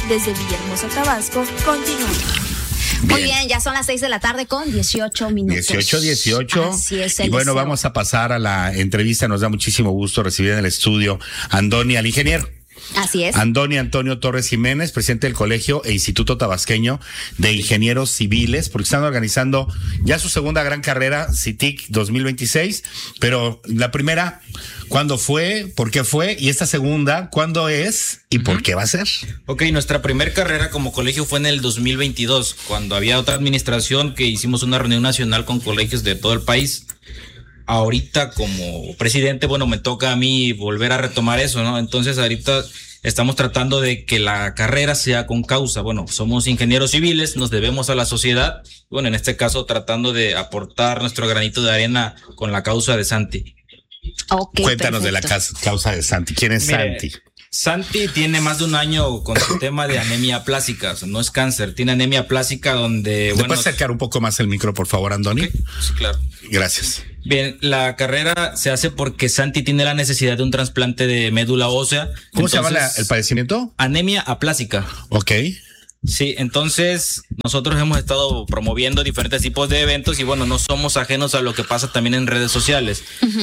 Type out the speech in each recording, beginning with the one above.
desde Villahermosa, Tabasco, continúa. Muy bien, ya son las 6 de la tarde con 18 minutos. 18. Así es. Y bueno, vamos a pasar a la entrevista. Nos da muchísimo gusto recibir en el estudio a Andoni, al ingeniero. Así es. Andoni Antonio Torres Jiménez, presidente del Colegio e Instituto Tabasqueño de Ingenieros Civiles, porque están organizando ya su segunda gran carrera, CITIC 2026, pero la primera, ¿cuándo fue? ¿Por qué fue? Y esta segunda, ¿cuándo es? ¿Y por qué va a ser? Ok, nuestra primera carrera como colegio fue en el 2022, cuando había otra administración que hicimos una reunión nacional con colegios de todo el país. Ahorita como presidente, bueno, me toca a mí volver a retomar eso, ¿no? Entonces ahorita estamos tratando de que la carrera sea con causa. Bueno, somos ingenieros civiles, nos debemos a la sociedad. Bueno, en este caso tratando de aportar nuestro granito de arena con la causa de Santi. Okay, cuéntanos perfecto. de la causa de Santi. ¿Quién es Santi? Santi tiene más de un año con su tema de anemia plástica, o sea, no es cáncer, tiene anemia plástica donde... ¿Te puedes acercar un poco más el micro, por favor, Andoni? Okay, sí, claro. Gracias. Bien, la carrera se hace porque Santi tiene la necesidad de un trasplante de médula ósea. ¿Cómo se llama el padecimiento? Anemia aplásica. Ok. Sí, entonces nosotros hemos estado promoviendo diferentes tipos de eventos y bueno, no somos ajenos a lo que pasa también en redes sociales.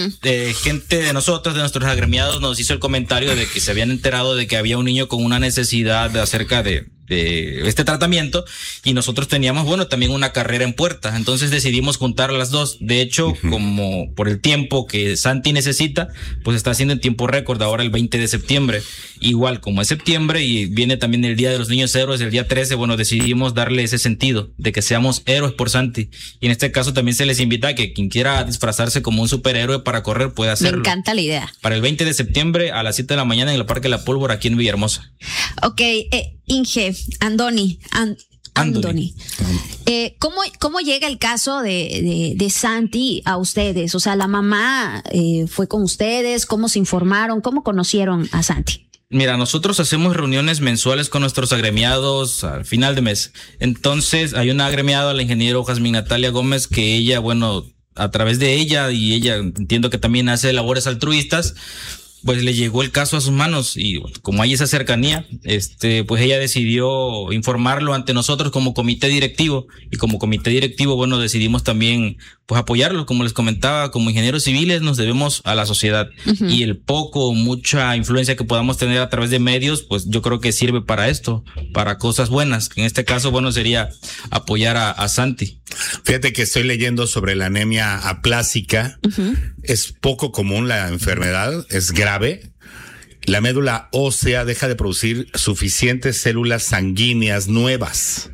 Gente de nosotros, de nuestros agremiados, nos hizo el comentario de que se habían enterado de que había un niño con una necesidad acerca de este tratamiento y nosotros teníamos, bueno, también una carrera en puerta, entonces decidimos juntar las dos. De hecho, como por el tiempo que Santi necesita, pues está haciendo en tiempo récord ahora el 20 de septiembre. Igual como es septiembre y viene también el Día de los Niños Héroes, el día 13, bueno, decidimos darle ese sentido de que seamos héroes por Santi. Y en este caso también se les invita a que quien quiera disfrazarse como un superhéroe para correr puede hacerlo. Me encanta la idea. Para el 20 de septiembre a las 7 de la mañana en el Parque La Pólvora aquí en Villahermosa. Ok, Inge, Andoni. ¿Cómo llega el caso de Santi a ustedes? O sea, la mamá fue con ustedes, ¿cómo se informaron? ¿Cómo conocieron a Santi? Mira, nosotros hacemos reuniones mensuales con nuestros agremiados al final de mes. Entonces, hay una agremiada, la ingeniero Jazmín Natalia Gómez, que ella, bueno, a través de ella, y ella entiendo que también hace labores altruistas, pues le llegó el caso a sus manos y como hay esa cercanía, pues ella decidió informarlo ante nosotros como comité directivo y como comité directivo, bueno, decidimos también pues apoyarlo. Como les comentaba, como ingenieros civiles nos debemos a la sociedad y el poco o mucha influencia que podamos tener a través de medios, pues yo creo que sirve para esto, para cosas buenas, que en este caso, bueno, sería apoyar a Santi. Fíjate que estoy leyendo sobre la anemia aplásica. Es poco común la enfermedad, es grave. La médula ósea deja de producir suficientes células sanguíneas nuevas.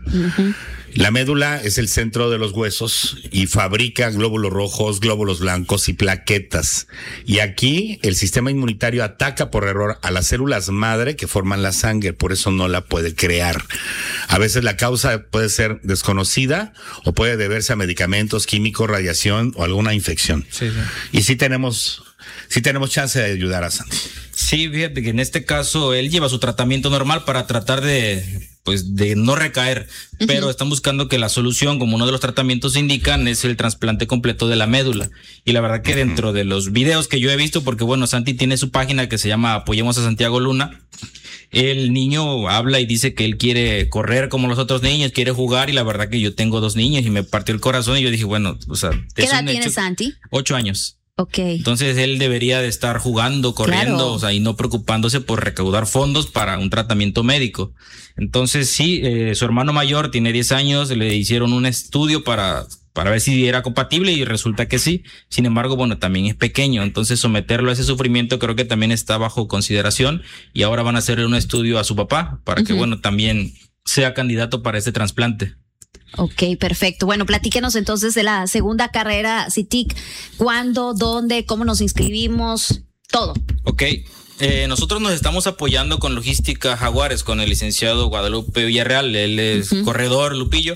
La médula es el centro de los huesos y fabrica glóbulos rojos, glóbulos blancos y plaquetas. Y aquí el sistema inmunitario ataca por error a las células madre que forman la sangre, por eso no la puede crear. A veces la causa puede ser desconocida o puede deberse a medicamentos, químicos, radiación o alguna infección. Sí. Y sí tenemos chance de ayudar a Santi. Sí, fíjate que en este caso él lleva su tratamiento normal para tratar de no recaer, pero están buscando que la solución, como uno de los tratamientos indican, es el trasplante completo de la médula. Y la verdad que dentro de los videos que yo he visto, porque bueno, Santi tiene su página que se llama Apoyemos a Santiago Luna, el niño habla y dice que él quiere correr como los otros niños, quiere jugar, y la verdad que yo tengo 2 niños y me partió el corazón y yo dije, bueno, o sea, ¿qué edad tiene Santi? 8 años. Okay. Entonces él debería de estar jugando, corriendo, claro. O sea, y no preocupándose por recaudar fondos para un tratamiento médico. Entonces sí, su hermano mayor tiene 10 años, le hicieron un estudio para ver si era compatible y resulta que sí. Sin embargo, bueno, también es pequeño, entonces someterlo a ese sufrimiento creo que también está bajo consideración y ahora van a hacer un estudio a su papá para que, bueno, también sea candidato para este trasplante. Ok, perfecto. Bueno, platíquenos entonces de la segunda carrera CITIC. ¿Cuándo? ¿Dónde? ¿Cómo nos inscribimos? Todo. Ok. Nosotros nos estamos apoyando con Logística Jaguares, con el licenciado Guadalupe Villarreal. Él es corredor, Lupillo.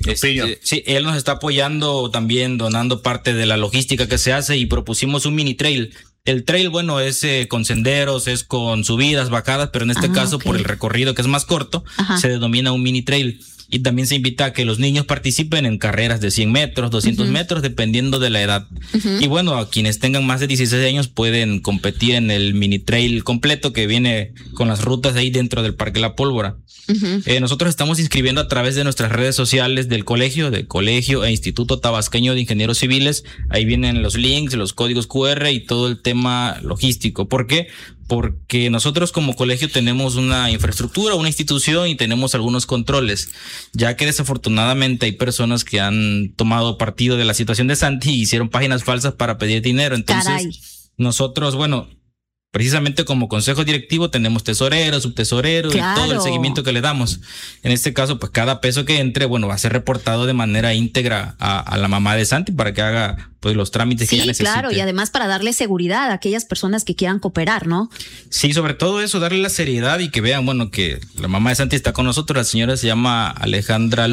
Sí, él nos está apoyando también, donando parte de la logística que se hace y propusimos un mini trail. El trail, bueno, es con senderos, es con subidas, bajadas, pero en este caso, por el recorrido que es más corto, se denomina un mini trail. Y también se invita a que los niños participen en carreras de 100 metros, 200 metros, dependiendo de la edad. Y bueno, a quienes tengan más de 16 años pueden competir en el mini trail completo que viene con las rutas de ahí dentro del Parque La Pólvora. Nosotros estamos inscribiendo a través de nuestras redes sociales del colegio e Instituto Tabasqueño de Ingenieros Civiles. Ahí vienen los links, los códigos QR y todo el tema logístico. ¿Por qué? Porque nosotros como colegio tenemos una infraestructura, una institución y tenemos algunos controles, ya que desafortunadamente hay personas que han tomado partido de la situación de Santi y hicieron páginas falsas para pedir dinero. Entonces, nosotros, bueno, precisamente como consejo directivo tenemos tesorero, subtesorero y todo el seguimiento que le damos. En este caso, pues cada peso que entre, bueno, va a ser reportado de manera íntegra a la mamá de Santi para que haga pues los trámites que ella necesite. Sí, claro, y además para darle seguridad a aquellas personas que quieran cooperar, ¿no? Sí, sobre todo eso, darle la seriedad y que vean, bueno, que la mamá de Santi está con nosotros. La señora se llama Alejandra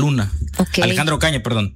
Ocaña, perdón.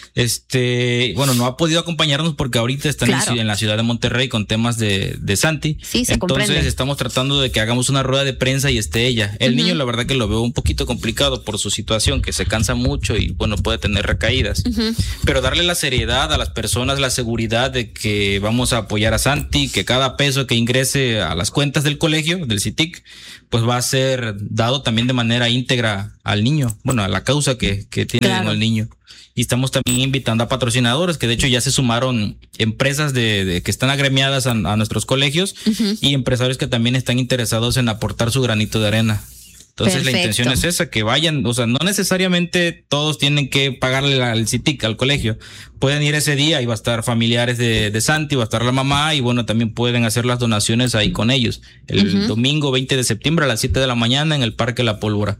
Bueno, no ha podido acompañarnos porque ahorita están en la ciudad de Monterrey con temas de Santi. Sí, se Entonces comprende. Estamos tratando de que hagamos una rueda de prensa y esté ella. El niño, la verdad que lo veo un poquito complicado por su situación, que se cansa mucho y bueno, puede tener recaídas. Pero darle la seriedad a las personas, la seguridad de que vamos a apoyar a Santi, que cada peso que ingrese a las cuentas del colegio, del CITIC, pues va a ser dado también de manera íntegra al niño, bueno, a la causa que tiene el niño. Y estamos también invitando a patrocinadores, que de hecho ya se sumaron empresas de que están agremiadas a nuestros colegios y empresarios que también están interesados en aportar su granito de arena. Entonces la intención es esa, que vayan, o sea, no necesariamente todos tienen que pagarle al CITIC, al colegio. Pueden ir ese día y va a estar familiares de Santi, va a estar la mamá y bueno, también pueden hacer las donaciones ahí con ellos. El domingo 20 de septiembre a las 7 de la mañana en el Parque La Pólvora.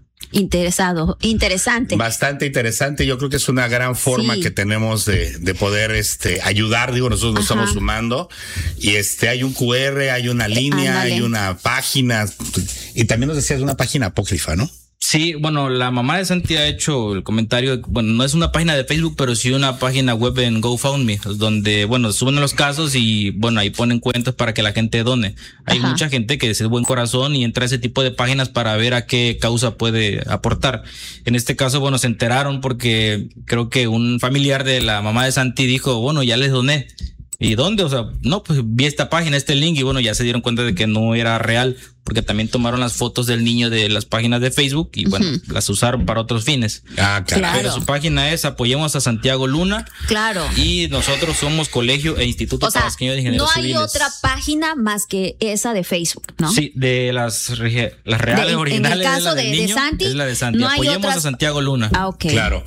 Interesante. Bastante interesante. Yo creo que es una gran forma que tenemos de poder ayudar. Digo, nosotros nos estamos sumando y hay un QR, hay una línea, hay una página y también nos decías una página apócrifa, ¿no? Sí, bueno, la mamá de Santi ha hecho el comentario, bueno, no es una página de Facebook, pero sí una página web en GoFundMe, donde, bueno, suben los casos y, bueno, ahí ponen cuentas para que la gente done. Hay mucha gente que es de buen corazón y entra a ese tipo de páginas para ver a qué causa puede aportar. En este caso, bueno, se enteraron porque creo que un familiar de la mamá de Santi dijo, bueno, ya les doné. ¿Y dónde? O sea, no, pues vi esta página, este link y bueno, ya se dieron cuenta de que no era real porque también tomaron las fotos del niño de las páginas de Facebook y bueno, las usaron para otros fines. Pero su página es Apoyemos a Santiago Luna. Claro. Y nosotros somos Colegio e Instituto Tabasqueño de Ingenieros Civiles. No hay otra página más que esa de Facebook, ¿no? Sí, de las reales originales. En el caso de Santi, es la de Santi. No Apoyemos a Santiago Luna. Claro.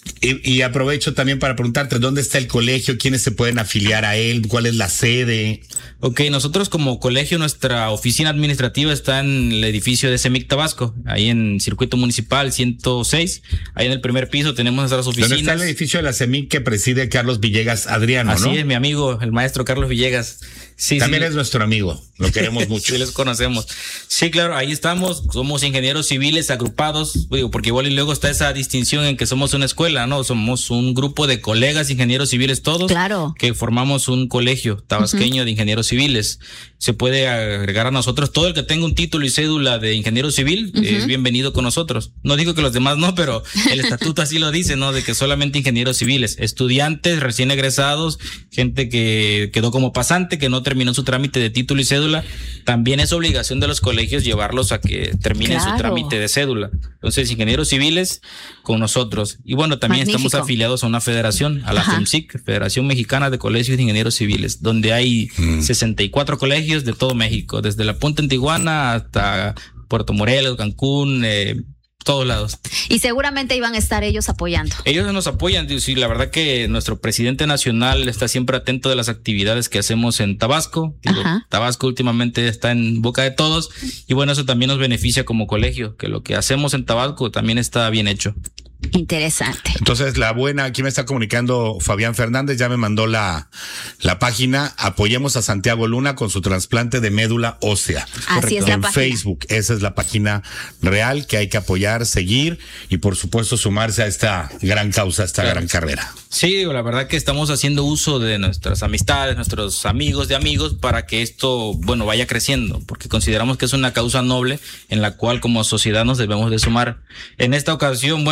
Y aprovecho también para preguntarte, ¿dónde está el colegio? ¿Quiénes se pueden afiliar a él? ¿Cuál es la sede? Nosotros como colegio, nuestra oficina administrativa está en el edificio de CEMIC Tabasco, ahí en Circuito Municipal 106. Ahí en el primer piso tenemos nuestras oficinas. ¿Dónde está el edificio de la CEMIC que preside Carlos Villegas Adriano, Así ¿no? es, mi amigo, el maestro Carlos Villegas. Sí, también es nuestro amigo, lo queremos mucho. Sí, los conocemos. Sí, claro, ahí estamos, somos ingenieros civiles agrupados, digo, porque igual y luego está esa distinción en que somos una escuela, ¿no? Somos un grupo de colegas ingenieros civiles todos, que formamos un colegio tabasqueño de ingenieros civiles. Se puede agregar a nosotros todo el que tenga un título y cédula de ingeniero civil, es bienvenido con nosotros. No digo que los demás no, pero el estatuto así lo dice, ¿no? De que solamente ingenieros civiles, estudiantes recién egresados, gente que quedó como pasante, que no terminó su trámite de título y cédula, también es obligación de los colegios llevarlos a que terminen su trámite de cédula. Entonces, ingenieros civiles con nosotros. Y bueno, también estamos afiliados a una federación, a la FEMCIC, Federación Mexicana de Colegios de Ingenieros Civiles, donde hay 64 colegios de todo México, desde la punta en Tijuana hasta Puerto Morelos, Cancún, todos lados. Y seguramente iban a estar ellos apoyando. Ellos nos apoyan, sí, la verdad que nuestro presidente nacional está siempre atento de las actividades que hacemos en Tabasco. Tabasco últimamente está en boca de todos y bueno, eso también nos beneficia como colegio, que lo que hacemos en Tabasco también está bien hecho. Interesante. Entonces, aquí me está comunicando Fabián Fernández, ya me mandó la página Apoyemos a Santiago Luna con su trasplante de médula ósea. Así es la en página. Facebook, esa es la página real que hay que apoyar, seguir y por supuesto sumarse a esta gran causa, esta gran carrera. Sí, la verdad que estamos haciendo uso de nuestras amistades, nuestros amigos de amigos para que esto, bueno, vaya creciendo, porque consideramos que es una causa noble en la cual como sociedad nos debemos de sumar. En esta ocasión, bueno,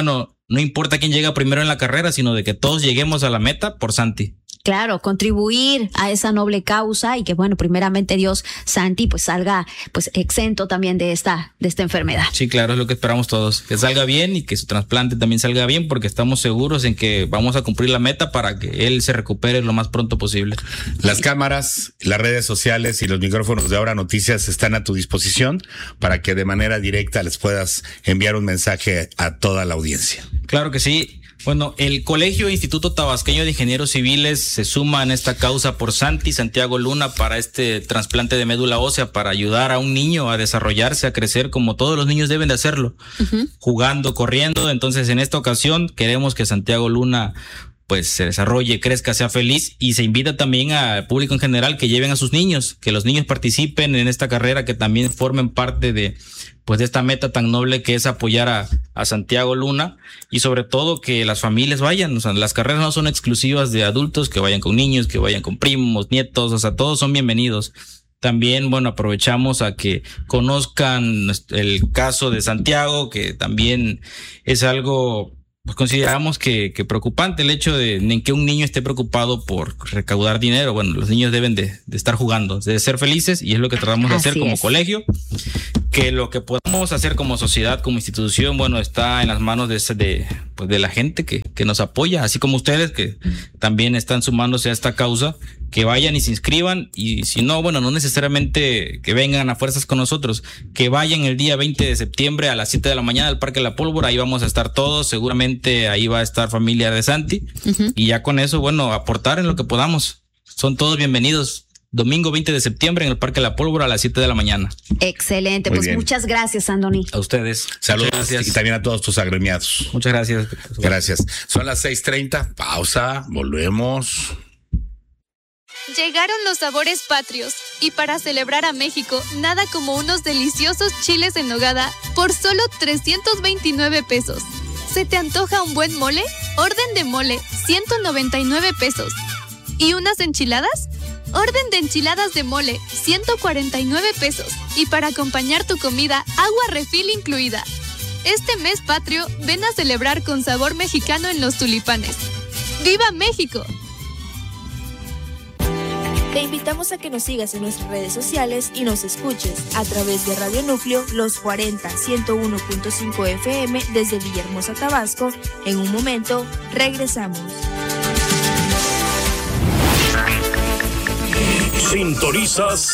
no importa quién llega primero en la carrera, sino de que todos lleguemos a la meta por Santi. Claro, contribuir a esa noble causa y que, bueno, primeramente Dios, Santi, pues salga pues exento también de esta enfermedad. Sí, claro, es lo que esperamos todos, que salga bien y que su trasplante también salga bien, porque estamos seguros en que vamos a cumplir la meta para que él se recupere lo más pronto posible. Las cámaras, las redes sociales y los micrófonos de Ahora Noticias están a tu disposición para que de manera directa les puedas enviar un mensaje a toda la audiencia. Claro que sí. Bueno, el Colegio Instituto Tabasqueño de Ingenieros Civiles se suma en esta causa por Santiago Luna para este trasplante de médula ósea, para ayudar a un niño a desarrollarse, a crecer como todos los niños deben de hacerlo, jugando, corriendo. Entonces, en esta ocasión queremos que Santiago Luna pues se desarrolle, crezca, sea feliz, y se invita también al público en general que lleven a sus niños, que los niños participen en esta carrera, que también formen parte de esta meta tan noble que es apoyar a Santiago Luna, y sobre todo que las familias vayan. O sea, las carreras no son exclusivas de adultos, que vayan con niños, que vayan con primos, nietos, o sea, todos son bienvenidos. También, bueno, aprovechamos a que conozcan el caso de Santiago, que también es algo, pues consideramos que preocupante el hecho de que un niño esté preocupado por recaudar dinero. Bueno, los niños deben de estar jugando, de ser felices, y es lo que tratamos de hacer como colegio. Que lo que podemos hacer como sociedad, como institución, bueno, está en las manos de la gente que nos apoya, así como ustedes que también están sumándose a esta causa, que vayan y se inscriban, y si no, bueno, no necesariamente que vengan a fuerzas con nosotros, que vayan el día 20 de septiembre a las 7 de la mañana al Parque La Pólvora. Ahí vamos a estar todos, seguramente ahí va a estar familia de Santi, y ya con eso, bueno, aportar en lo que podamos. Son todos bienvenidos. Domingo 20 de septiembre en el Parque La Pólvora a las 7 de la mañana. Excelente, pues muchas gracias, Andoni. A ustedes. Saludos, gracias. Y también a todos tus agremiados. Muchas gracias. Gracias. Son las 6:30, pausa, volvemos. Llegaron los sabores patrios, y para celebrar a México, nada como unos deliciosos chiles en nogada por solo 329 pesos. ¿Se te antoja un buen mole? Orden de mole, 199 pesos. ¿Y unas enchiladas? Orden de enchiladas de mole, 149 pesos. Y para acompañar tu comida, agua refil incluida. Este mes patrio, ven a celebrar con sabor mexicano en Los Tulipanes. ¡Viva México! Te invitamos a que nos sigas en nuestras redes sociales y nos escuches a través de Radio Núcleo Los 40 101.5 FM desde Villahermosa, Tabasco. En un momento, regresamos. Sintonizas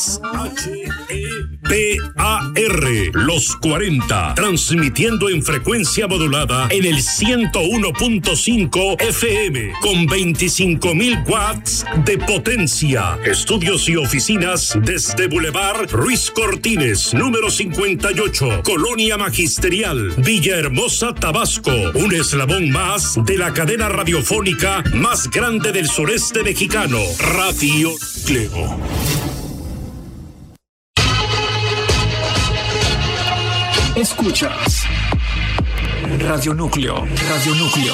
XHEPAR Los 40, transmitiendo en frecuencia modulada en el 101.5 FM con 25,000 watts de potencia. Estudios y oficinas desde Boulevard Ruiz Cortines, número 58, Colonia Magisterial, Villahermosa, Tabasco. Un eslabón más de la cadena radiofónica más grande del sureste mexicano, Radio Núcleo. Escuchas Radio Núcleo, Radio Núcleo.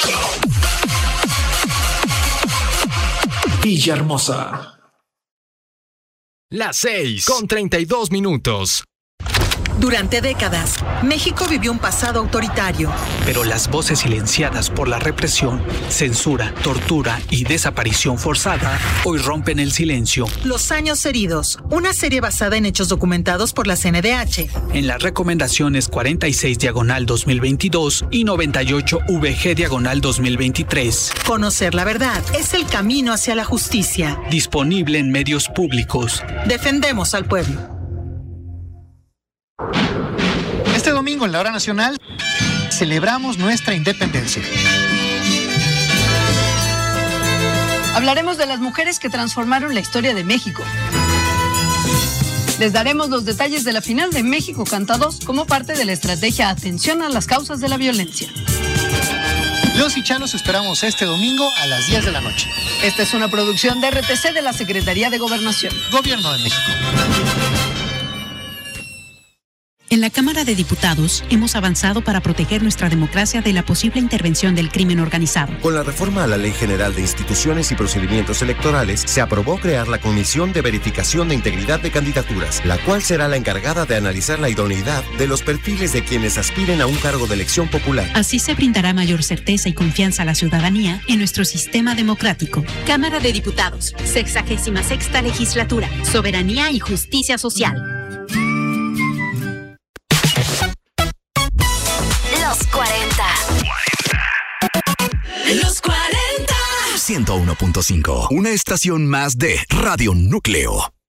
Villahermosa. Las 6:32. Durante décadas, México vivió un pasado autoritario. Pero las voces silenciadas por la represión, censura, tortura y desaparición forzada hoy rompen el silencio. Los años heridos, una serie basada en hechos documentados por la CNDH. En las recomendaciones 46/2022 y 98/VG/2023. Conocer la verdad es el camino hacia la justicia. Disponible en medios públicos. Defendemos al pueblo. Este domingo en la Hora Nacional celebramos nuestra independencia. Hablaremos de las mujeres que transformaron la historia de México. Les daremos los detalles de la final de México Canta 2 como parte de la estrategia Atención a las causas de la violencia. Los Chicharros esperamos este domingo a las 10 de la noche. Esta es una producción de RTC de la Secretaría de Gobernación. Gobierno de México. En la Cámara de Diputados hemos avanzado para proteger nuestra democracia de la posible intervención del crimen organizado. Con la reforma a la Ley General de Instituciones y Procedimientos Electorales, se aprobó crear la Comisión de Verificación de Integridad de Candidaturas, la cual será la encargada de analizar la idoneidad de los perfiles de quienes aspiren a un cargo de elección popular. Así se brindará mayor certeza y confianza a la ciudadanía en nuestro sistema democrático. Cámara de Diputados, 66ª Legislatura, Soberanía y Justicia Social. Los 40. Los 40. 101.5. Una estación más de Radio Núcleo.